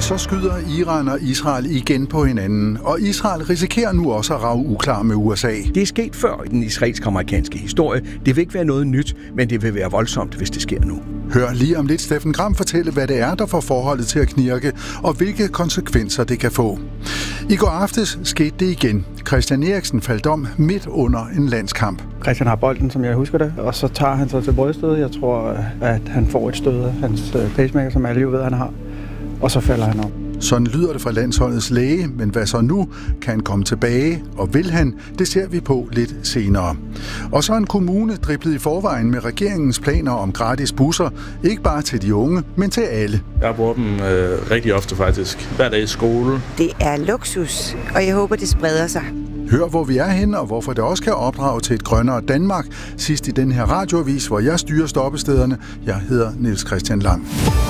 Så skyder Iran og Israel igen på hinanden, og Israel risikerer nu også at rage uklar med USA. Det er sket før i den israelsk-amerikanske historie. Det vil ikke være noget nyt, men det vil være voldsomt, hvis det sker nu. Hør lige om lidt Steffen Gram fortælle, hvad det er, der får forholdet til at knirke, og hvilke konsekvenser det kan få. I går aftes skete det igen. Christian Eriksen faldt om midt under en landskamp. Christian har bolden, som jeg husker det, og så tager han sig til bryststødet. Jeg tror, at han får et stød af hans pacemaker, som alle jo ved, han har. Og så falder han om. Sådan lyder det fra landsholdets læge, men hvad så nu? Kan han komme tilbage, og vil han? Det ser vi på lidt senere. Og så en kommune driblet i forvejen med regeringens planer om gratis busser, ikke bare til de unge, men til alle. Jeg bruger dem rigtig ofte faktisk, hver dag i skole. Det er luksus, og jeg håber, det spreder sig. Hør, hvor vi er henne, og hvorfor det også kan opdrage til et grønnere Danmark. Sidst i den her radioavis, hvor jeg styrer stoppestederne. Jeg hedder Niels Christian Lang.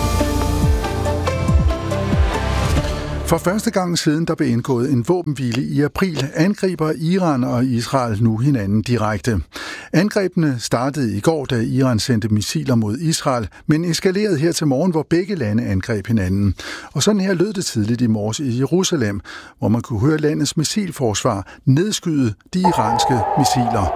For første gang siden der blev indgået en våbenhvile i april, angriber Iran og Israel nu hinanden direkte. Angrebene startede i går, da Iran sendte missiler mod Israel, men eskalerede her til morgen, hvor begge lande angreb hinanden. Og sådan her lød det tidligt i morges i Jerusalem, hvor man kunne høre landets missilforsvar nedskyde de iranske missiler.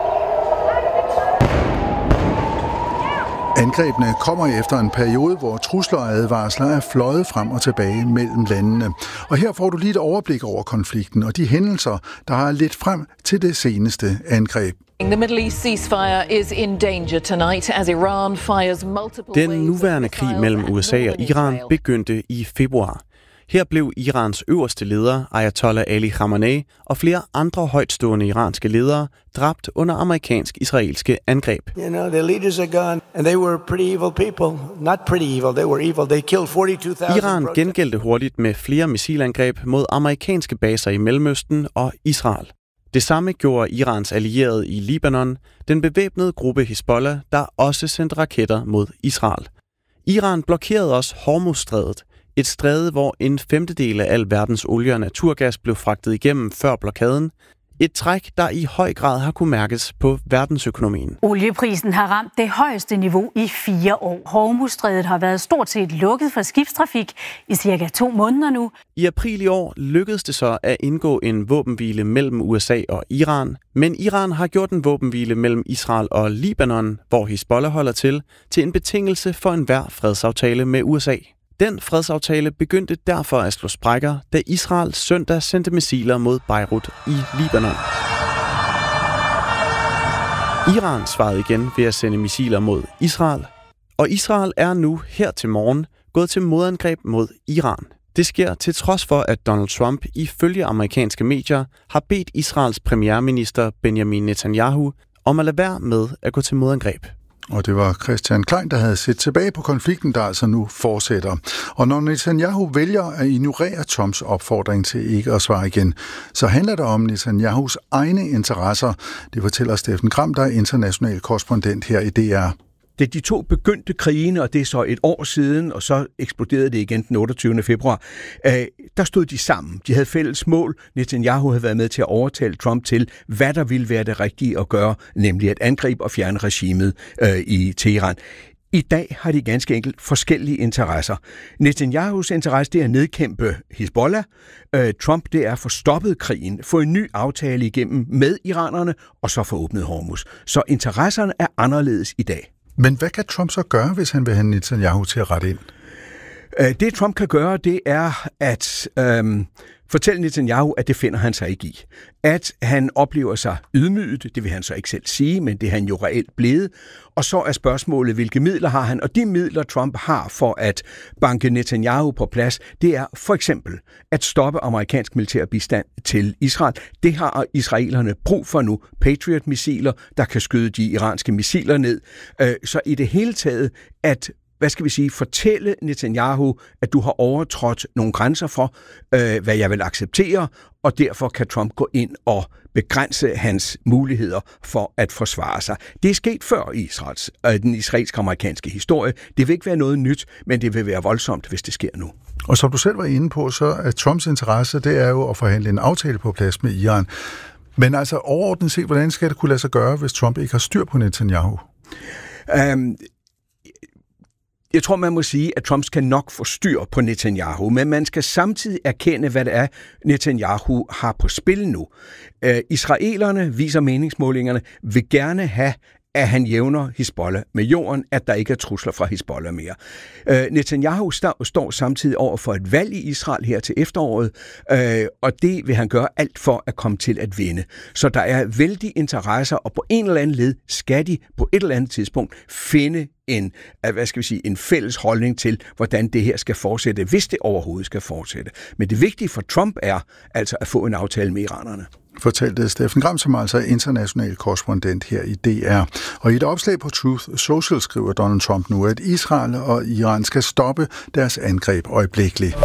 Angrebene kommer efter en periode, hvor trusler og advarsler er fløjet frem og tilbage mellem landene. Og her får du lige et overblik over konflikten og de hændelser, der har ledt frem til det seneste angreb. The Middle East ceasefire is in danger tonight as Iran fires multiple. Den nuværende krig mellem USA og Iran begyndte i februar. Her blev Irans øverste leder, Ayatollah Ali Khamenei, og flere andre højtstående iranske ledere dræbt under amerikansk-israelske angreb. You know, the leaders are gone, and they were pretty evil people. Not pretty evil, they were evil. They killed 42,000. Iran gengældte hurtigt med flere missilangreb mod amerikanske baser i Mellemøsten og Israel. Det samme gjorde Irans allierede i Libanon, den bevæbnede gruppe Hizbollah, der også sendte raketter mod Israel. Iran blokerede også Hormuzstrædet, et stræde, hvor 1/5 af al verdens olie og naturgas blev fragtet igennem før blokaden. Et træk, der i høj grad har kunne mærkes på verdensøkonomien. Olieprisen har ramt det højeste niveau i 4 år. Hormuzstrædet har været stort set lukket for skibstrafik i cirka 2 måneder nu. I april i år lykkedes det så at indgå en våbenhvile mellem USA og Iran, men Iran har gjort en våbenhvile mellem Israel og Libanon, hvor Hizbollah holder til en betingelse for enhver fredsaftale med USA. Den fredsaftale begyndte derfor at slå sprækker, da Israel søndag sendte missiler mod Beirut i Libanon. Iran svarede igen ved at sende missiler mod Israel, og Israel er nu her til morgen gået til modangreb mod Iran. Det sker til trods for, at Donald Trump ifølge amerikanske medier har bedt Israels premierminister Benjamin Netanyahu om at lade være med at gå til modangreb. Og det var Christian Klein, der havde set tilbage på konflikten, der altså nu fortsætter. Og når Netanyahu vælger at ignorere Trumps opfordring til ikke at svare igen, så handler det om Netanyahus egne interesser. Det fortæller Steffen Gram, der er international korrespondent her i DR. Da de to begyndte krigen, og det er så et år siden, og så eksploderede det igen den 28. februar, der stod de sammen. De havde fælles mål. Netanyahu havde været med til at overtale Trump til, hvad der ville være det rigtige at gøre, nemlig at angribe og fjerne regimet i Teheran. I dag har de ganske enkelt forskellige interesser. Netanyahus interesse det er at nedkæmpe Hizbollah. Trump det er at få stoppet krigen, få en ny aftale igennem med iranerne, og så få åbnet Hormuz. Så interesserne er anderledes i dag. Men hvad kan Trump så gøre, hvis han vil have Netanyahu til at rette ind? Det Trump kan gøre, det er at fortælle Netanyahu, at det finder han sig ikke i. At han oplever sig ydmyget, det vil han så ikke selv sige, men det er han jo reelt blevet. Og så er spørgsmålet, hvilke midler har han? Og de midler, Trump har for at banke Netanyahu på plads, det er for eksempel at stoppe amerikansk militær bistand til Israel. Det har israelerne brug for nu. Patriot-missiler, der kan skyde de iranske missiler ned. Så i det hele taget, at fortælle Netanyahu, at du har overtrådt nogle grænser for, hvad jeg vil acceptere, og derfor kan Trump gå ind og begrænse hans muligheder for at forsvare sig. Det er sket før i den israelsk-amerikanske historie. Det vil ikke være noget nyt, men det vil være voldsomt, hvis det sker nu. Og som du selv var inde på, så er Trumps interesse, det er jo at forhandle en aftale på plads med Iran. Men altså overordnet set, hvordan skal det kunne lade sig gøre, hvis Trump ikke har styr på Netanyahu? Jeg tror, man må sige, at Trump skal nok få styr på Netanyahu, men man skal samtidig erkende, hvad det er, Netanyahu har på spil nu. Israelerne, viser meningsmålingerne, vil gerne have, at han jævner Hizbollah med jorden, at der ikke er trusler fra Hizbollah mere. Netanyahu står samtidig over for et valg i Israel her til efteråret, og det vil han gøre alt for at komme til at vinde. Så der er vældig interesser, og på en eller anden led skal de på et eller andet tidspunkt finde en fælles holdning til, hvordan det her skal fortsætte, hvis det overhovedet skal fortsætte. Men det vigtige for Trump er altså at få en aftale med iranerne. Fortalte Steffen Gram, som altså er international korrespondent her i DR. Og i et opslag på Truth Social skriver Donald Trump nu, at Israel og Iran skal stoppe deres angreb øjeblikkeligt.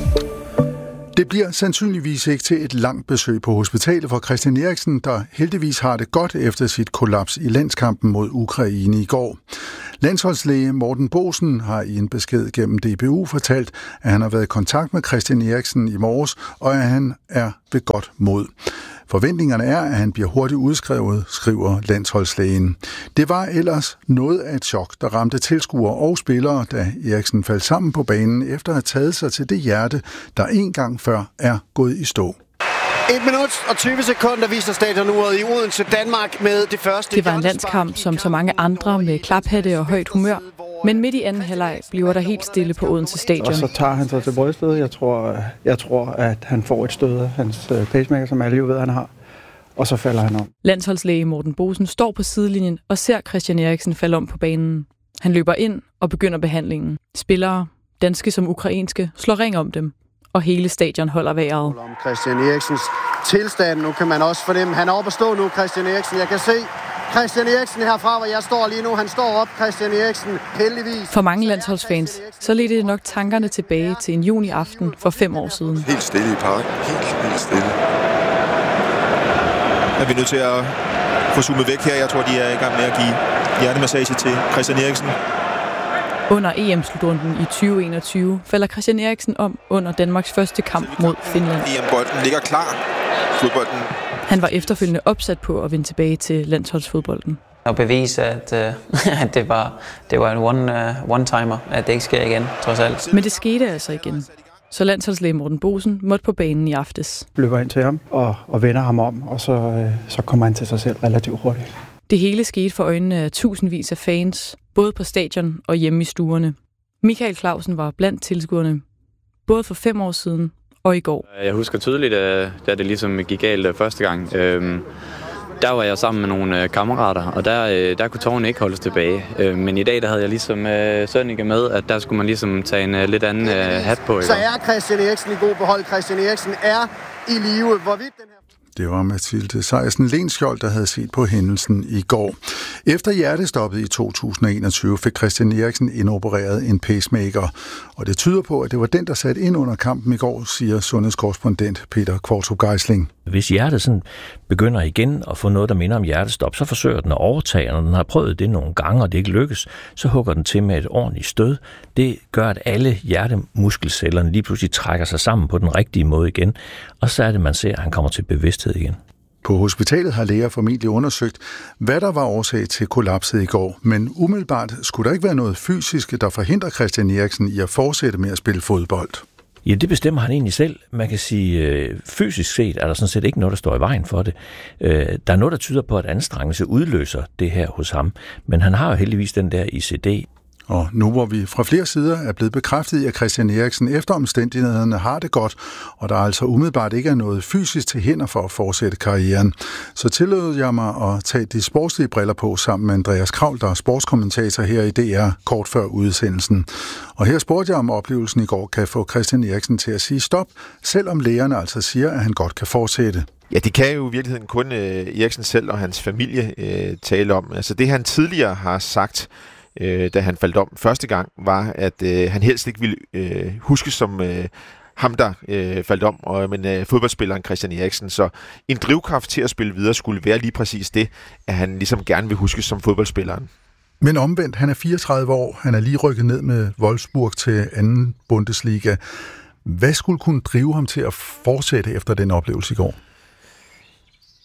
Det bliver sandsynligvis ikke til et langt besøg på hospitalet for Christian Eriksen, der heldigvis har det godt efter sit kollaps i landskampen mod Ukraine i går. Landsholdslæge Morten Boesen har i en besked gennem DBU fortalt, at han har været i kontakt med Christian Eriksen i morges, og at han er ved godt mod. Forventningerne er, at han bliver hurtigt udskrevet, skriver landsholdslægen. Det var ellers noget af et chok, der ramte tilskuere og spillere, da Eriksen faldt sammen på banen efter at have taget sig til det hjerte, der en gang før er gået i stå. 1 minut og 20 sekunder viser stadionuret i Odense, Danmark med det første. Det var en landskamp som så mange andre med klaphatte og højt humør. Men midt i anden halvleg bliver der helt stille på Odense Stadion. Og så tager han sig til brystet. Jeg tror, at han får et stød af hans pacemaker, som alle jo ved, han har. Og så falder han om. Landsholdslæge Morten Boesen står på sidelinjen og ser Christian Eriksen falde om på banen. Han løber ind og begynder behandlingen. Spillere, danske som ukrainske, slår ring om dem. Og hele stadion holder vejret. Om Christian Eriksens tilstand. Nu kan man også fornemme, han er oppe at stå nu, Christian Eriksen. Jeg kan se Christian Eriksen herfra, hvor jeg står lige nu. Han står op, Christian Eriksen, heldigvis. For mange landsholdsfans, så ledte det nok tankerne tilbage til en juniaften for 5 år siden. Helt stille i parken. Helt stille. Er vi nødt til at få zoomet væk her? Jeg tror, de er i gang med at give hjertemassage til Christian Eriksen. Under EM-slutrunden i 2021 falder Christian Eriksen om under Danmarks første kamp mod Finland. EM-bolden ligger klar. Fodbolden. Han var efterfølgende opsat på at vende tilbage til landsholdsfodbolden. Og bevise, at det var en one-timer, at det ikke sker igen, trods alt. Men det skete altså igen. Så landsholdslæge Morten Boesen måtte på banen i aftes. Løber ind til ham og vender ham om, og så kommer han til sig selv relativt hurtigt. Det hele skete for øjnene af tusindvis af fans, både på stadion og hjemme i stuerne. Michael Clausen var blandt tilskuerne, både for 5 år siden og i går. Jeg husker tydeligt, da det ligesom gik galt første gang. Der var jeg sammen med nogle kammerater, og der kunne tårerne ikke holdes tilbage. Men i dag der havde jeg ligesom Sønneke med, at der skulle man ligesom tage en lidt anden hat på. Så er Christian Eriksen i god behold. Christian Eriksen er i live. Hvorvidt den her... Det var Mathilde Sejersen Lenskjold, der havde set på hændelsen i går. Efter hjertestoppet i 2021 fik Christian Eriksen indopereret en pacemaker, og det tyder på, at det var den, der satte ind under kampen i går, siger sundhedskorrespondent Peter Kvartrup Geisling. Hvis hjertet sådan begynder igen at få noget, der minder om hjertestop, så forsøger den at overtage, og når den har prøvet det nogle gange, og det ikke lykkes, så hugger den til med et ordentligt stød. Det gør, at alle hjertemuskelcellerne lige pludselig trækker sig sammen på den rigtige måde igen, og så er det, man ser, at han kommer til bevidsthed igen. På hospitalet har læger formentlig undersøgt, hvad der var årsag til kollapset i går, men umiddelbart skulle der ikke være noget fysisk, der forhindrer Christian Eriksen i at fortsætte med at spille fodbold. Ja, det bestemmer han egentlig selv. Man kan sige, fysisk set er der sådan set ikke noget, der står i vejen for det. Der er noget, der tyder på, at anstrengelse udløser det her hos ham, men han har jo heldigvis den der ICD. Og nu hvor vi fra flere sider er blevet bekræftet i, at Christian Eriksen efter omstændighederne har det godt, og der altså umiddelbart ikke er noget fysisk til hinder for at fortsætte karrieren, så tillod jeg mig at tage de sportslige briller på sammen med Andreas Kravl, der er sportskommentator her i DR kort før udsendelsen. Og her spurgte jeg om oplevelsen i går kan få Christian Eriksen til at sige stop, selvom lægerne altså siger, at han godt kan fortsætte. Ja, det kan jo i virkeligheden kun Eriksen selv og hans familie tale om. Altså det han tidligere har sagt, da han faldt om første gang, var, at han helst ikke ville huskes som ham, der faldt om, men fodboldspilleren Christian Eriksen. Så en drivkraft til at spille videre skulle være lige præcis det, at han ligesom gerne vil huskes som fodboldspilleren. Men omvendt, han er 34 år, han er lige rykket ned med Wolfsburg til anden Bundesliga. Hvad skulle kunne drive ham til at fortsætte efter den oplevelse i går?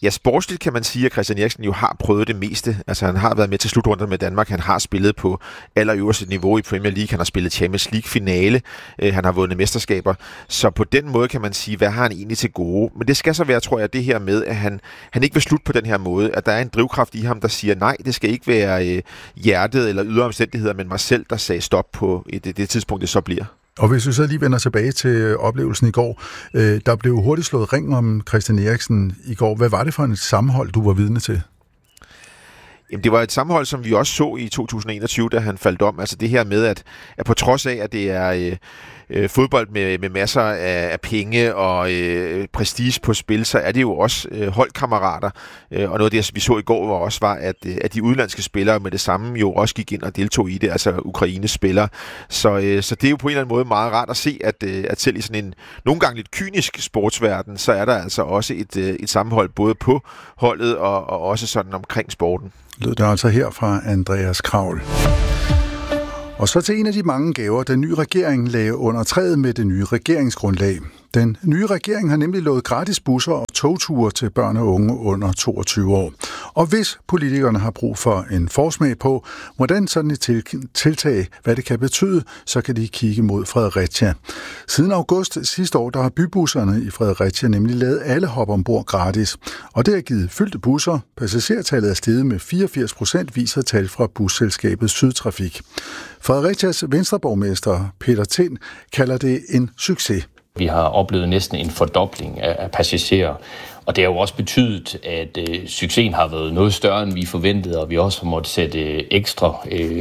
Ja, sportsligt kan man sige, at Christian Eriksen jo har prøvet det meste. Altså han har været med til slutrunden med Danmark, han har spillet på allerøverste niveau i Premier League, han har spillet Champions League-finale, han har vundet mesterskaber. Så på den måde kan man sige, hvad har han egentlig til gode? Men det skal så være, tror jeg, det her med, at han ikke vil slutte på den her måde, at der er en drivkraft i ham, der siger, nej, det skal ikke være hjertet eller ydre omstændigheder, men mig selv, der sagde stop på det tidspunkt, det så bliver. Og hvis vi så lige vender tilbage til oplevelsen i går, der blev hurtigt slået ring om Christian Eriksen i går. Hvad var det for et sammenhold, du var vidne til? Jamen, det var et sammenhold, som vi også så i 2021, da han faldt om. Altså det her med, at på trods af, at det er fodbold med masser af penge og prestige på spil, så er det jo også holdkammerater. Og noget af det, vi så i går, var, at de udenlandske spillere med det samme jo også gik ind og deltog i det, altså Ukraines spillere. Så det er jo på en eller anden måde meget rart at se, at selv i sådan en nogle gange lidt kynisk sportsverden, så er der altså også et sammenhold både på holdet og også sådan omkring sporten. Lød det altså her fra Andreas Kravl. Og så til en af de mange gaver, den nye regering lagde under træet med det nye regeringsgrundlag. Den nye regering har nemlig lovet gratis busser og togture til børn og unge under 22 år. Og hvis politikerne har brug for en forsmag på, hvordan sådan et tiltag, hvad det kan betyde, så kan de kigge mod Fredericia. Siden august sidste år, der har bybusserne i Fredericia nemlig lavet alle hop ombord gratis. Og det har givet fyldte busser. Passagertallet er steget med 84%, viser tal fra busselskabet Sydtrafik. Frederiциas venstreborgmester Peter Tind kalder det en succes. Vi har oplevet næsten en fordobling af passagerer, og det har jo også betydet, at succesen har været noget større, end vi forventede, og vi også har måttet sætte ekstra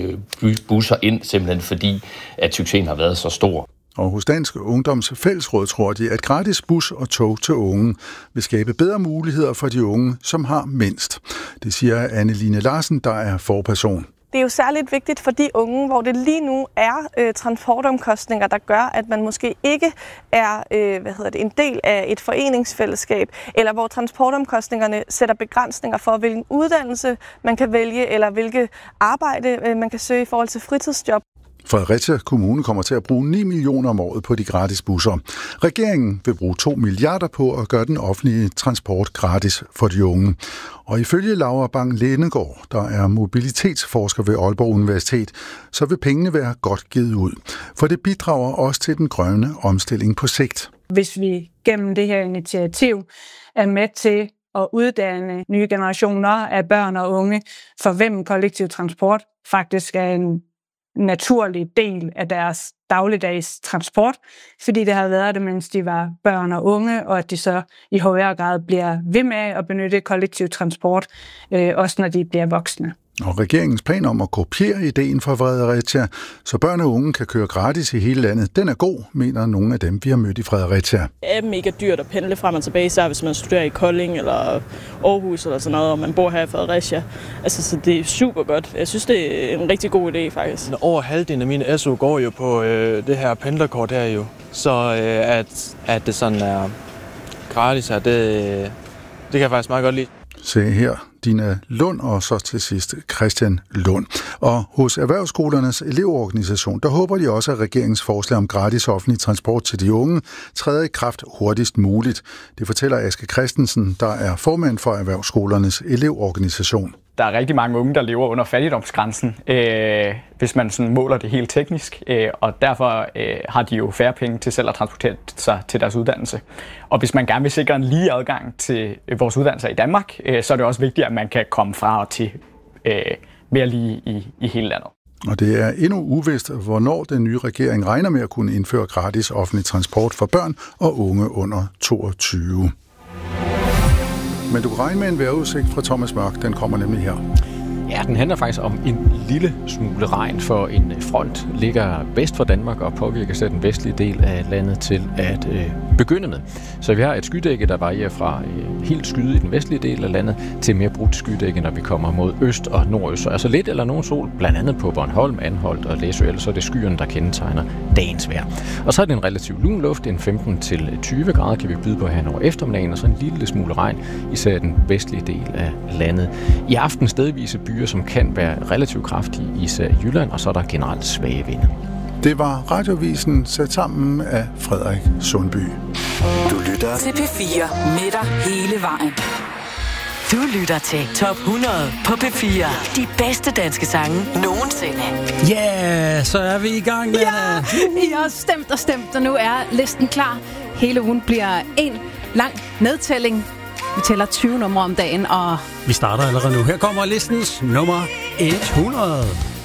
busser ind, simpelthen fordi, at succesen har været så stor. Og hos Dansk Ungdoms Fællesråd tror de, at gratis bus og tog til unge vil skabe bedre muligheder for de unge, som har mindst. Det siger Anne-Line Larsen, der er forperson. Det er jo særligt vigtigt for de unge, hvor det lige nu er transportomkostninger, der gør, at man måske ikke er en del af et foreningsfællesskab, eller hvor transportomkostningerne sætter begrænsninger for, hvilken uddannelse man kan vælge, eller hvilke arbejde man kan søge i forhold til fritidsjob. Fredericia Kommune kommer til at bruge 9 millioner om året på de gratis busser. Regeringen vil bruge 2 milliarder på at gøre den offentlige transport gratis for de unge. Og ifølge Laura Bang-Lennegaard, der er mobilitetsforsker ved Aalborg Universitet, så vil pengene være godt givet ud. For det bidrager også til den grønne omstilling på sigt. Hvis vi gennem det her initiativ er med til at uddanne nye generationer af børn og unge, for hvem kollektiv transport faktisk er en naturlig del af deres dagligdags transport, fordi det har været det, mens de var børn og unge, og at de så i højere grad bliver ved med at benytte kollektiv transport, også når de bliver voksne. Og regeringens plan om at kopiere ideen fra Fredericia, så børn og unge kan køre gratis i hele landet, den er god, mener nogle af dem, vi har mødt i Fredericia. Det er mega dyrt at pendle frem og tilbage, især hvis man studerer i Kolding eller Aarhus eller sådan noget, og man bor her i Fredericia. Altså, så det er super godt. Jeg synes, det er en rigtig god idé, faktisk. Over halvdelen af mine SU går jo på det her pendlerkort her jo. Så at det sådan er gratis her, det kan jeg faktisk meget godt lide. Se her, Dina Lund, og så til sidst Christian Lund. Og hos Erhvervsskolernes elevorganisation, der håber de også, at regeringens forslag om gratis offentlig transport til de unge træder i kraft hurtigst muligt. Det fortæller Aske Christensen, der er formand for Erhvervsskolernes elevorganisation. Der er rigtig mange unge, der lever under fattigdomsgrænsen, hvis man sådan måler det helt teknisk, og derfor har de jo færre penge til selv at transportere sig til deres uddannelse. Og hvis man gerne vil sikre en lige adgang til vores uddannelser i Danmark, så er det også vigtigt, at man kan komme fra og til mere lige i hele landet. Og det er endnu uvist, hvornår den nye regering regner med at kunne indføre gratis offentlig transport for børn og unge under 22. Men du kan regne med en vejrudsigt fra Thomas Mørk, den kommer nemlig her. Ja, den handler faktisk om en lille smule regn, for en front ligger vest for Danmark og påvirker sig den vestlige del af landet til at begynde med. Så vi har et skydække, der varierer fra helt skyde i den vestlige del af landet til mere brudt skydække, når vi kommer mod øst og nordøst. Så altså lidt eller nogen sol, blandt andet på Bornholm, Anholt og Læsø, ellers så er det skyerne, der kendetegner dagens vejr. Og så er det en relativt lun luft, en 15-20 grader kan vi byde på her over eftermiddagen, og så en lille smule regn, især den vestlige del af landet. I aften stedvise byer, som kan være relativt kraftige, især i Jylland, og så er der generelt svage vinde. Det var Radiovisen sat sammen af Frederik Sundby. Du lytter til P4 med dig hele vejen. Du lytter til Top 100 på P4. De bedste danske sange nogensinde. Ja, så er vi i gang med det. I har stemt, og nu er listen klar. Hele ugen bliver en lang nedtælling. Vi tæller 20 numre om dagen, og... Vi starter allerede nu. Her kommer listens nummer 100.